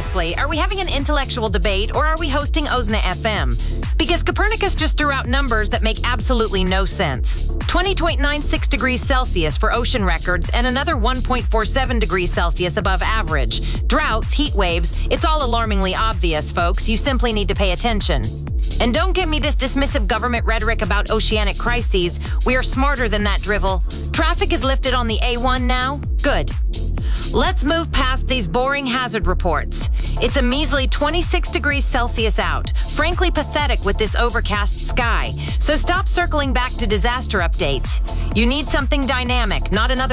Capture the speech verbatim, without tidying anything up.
seriously, are we having an intellectual debate or are we hosting Ozna F M? Because Copernicus just threw out numbers that make absolutely no sense. twenty point nine six degrees Celsius for ocean records and another one point four seven degrees Celsius above average. Droughts, heat waves, it's all alarmingly obvious, folks. You simply need to pay attention. And don't give me this dismissive government rhetoric about oceanic crises. We are smarter than that drivel. Traffic is lifted on the A one now? Good. Let's move past these boring hazard reports. It's a measly twenty-six degrees Celsius out. Frankly pathetic with this overcast sky. So stop circling back to disaster updates. You need something dynamic, not another